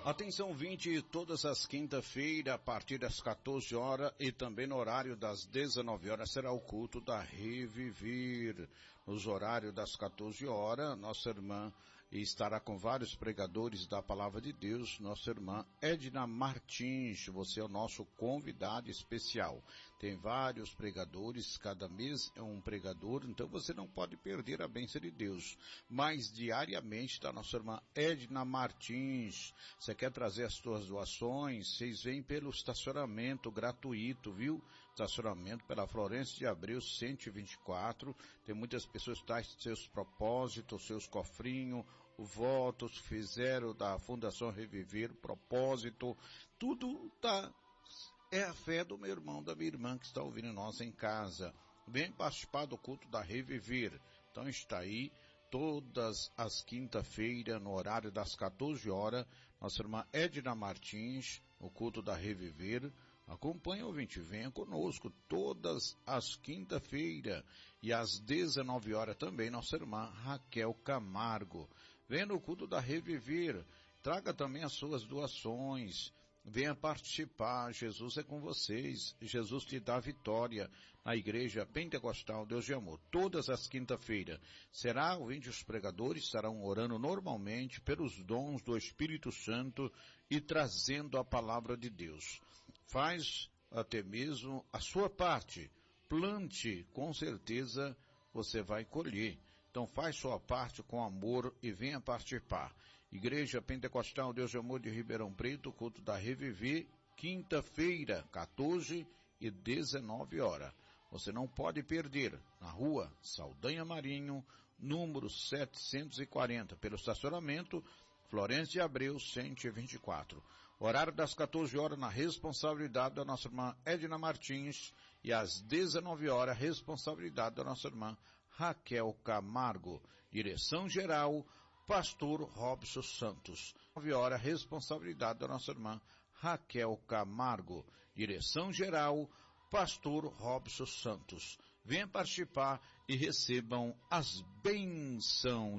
Atenção, ouvinte, todas as quinta-feiras, a partir das 14 horas e também no horário das 19 horas, será o culto da Reviver. Nos horários das 14 horas, nossa irmã estará com vários pregadores da Palavra de Deus, nossa irmã Edna Martins. Você é o nosso convidado especial. Tem vários pregadores, cada mês é um pregador, então você não pode perder a bênção de Deus. Mas diariamente está nossa irmã Edna Martins. Você quer trazer as suas doações? Vocês vêm pelo estacionamento gratuito, viu? Estacionamento pela Florêncio de Abreu 124. Tem muitas pessoas que trazem seus propósitos, seus cofrinhos, votos que fizeram da Fundação Reviver, propósito, tudo tá, é a fé do meu irmão, da minha irmã que está ouvindo nós em casa. Vem participar do culto da Reviver. Então está aí todas as quinta-feiras, no horário das 14 horas, nossa irmã Edna Martins, o culto da Reviver. Acompanhe, ouvinte, venha conosco todas as quinta-feiras e às 19 horas também nossa irmã Raquel Camargo. Venha no culto da Reviver, traga também as suas doações, venha participar. Jesus é com vocês, Jesus te dá vitória na Igreja Pentecostal Deus de Amor. Todas as quinta-feiras será, ouvinte, os pregadores estarão orando normalmente pelos dons do Espírito Santo e trazendo a palavra de Deus. Faz até mesmo a sua parte, plante, com certeza você vai colher. Então faz sua parte com amor e venha participar. Igreja Pentecostal Deus de Amor de Ribeirão Preto, culto da Reviver, quinta-feira, 14 e 19 horas. Você não pode perder, na rua Saldanha Marinho, número 740, pelo estacionamento Florêncio de Abreu 124. Horário das 14 horas na responsabilidade da nossa irmã Edna Martins e às 19 horas responsabilidade da nossa irmã Raquel Camargo. Direção geral, Pastor Robson Santos. 9 horas responsabilidade da nossa irmã Raquel Camargo. Direção geral, Pastor Robson Santos. Venham participar e recebam as bênçãos